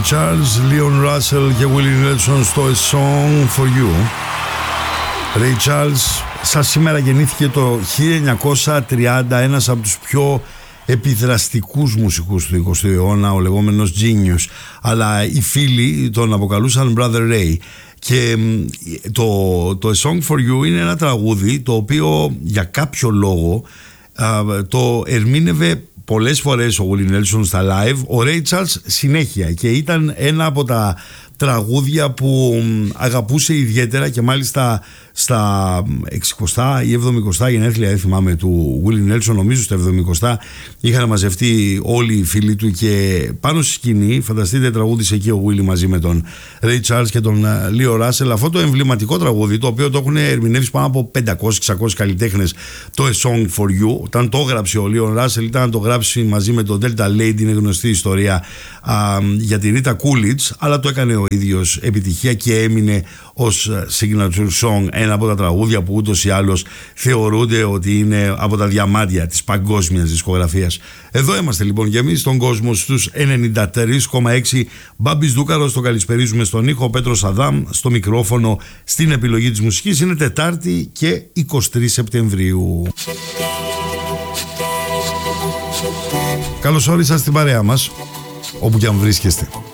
Ray Charles, Leon Russell και Willie Nelson στο A Song For You. Ray Charles, σαν σήμερα γεννήθηκε το 1930, ένας από τους πιο επιδραστικούς μουσικούς του 20ου αιώνα, ο λεγόμενος Genius, αλλά οι φίλοι τον αποκαλούσαν Brother Ray. Και το A Song For You είναι ένα τραγούδι το οποίο για κάποιο λόγο το ερμήνευε πολλές φορές ο Willie Nelson στα live, ο Ray Charles συνέχεια, και ήταν ένα από τα τραγούδια που αγαπούσε ιδιαίτερα, και μάλιστα στα 60 ή 70 γενέθλια, δεν θυμάμαι, του Willie Nelson, νομίζω στα 70 είχαν μαζευτεί όλοι οι φίλοι του και πάνω στη σκηνή, φανταστείτε, τραγούδισε εκεί ο Willie μαζί με τον Ray Charles και τον Leo Russell αυτό το εμβληματικό τραγούδι, το οποίο το έχουν ερμηνεύσει πάνω από 500-600 καλλιτέχνες, το A Song For You. Όταν το έγραψε ο Leo Russell ήταν να το γράψει μαζί με τον Delta Lady, είναι γνωστή ιστορία για τη Rita Coolidge, αλλά το έκανε ο ίδιος επιτυχία και έμεινε ως signature song, ένα από τα τραγούδια που ούτως ή άλλως θεωρούνται ότι είναι από τα διαμάντια της παγκόσμιας δισκογραφίας. Εδώ είμαστε λοιπόν και εμείς στον κόσμο στους 93,6. Μπάμπης Δούκαρος, το καλησπερίζουμε στον ήχο, Πέτρος Αδάμ στο μικρόφωνο, στην επιλογή της μουσικής. Είναι Τετάρτη και 23 Σεπτεμβρίου. Καλώς όρισα στην παρέα μας, όπου και αν βρίσκεστε.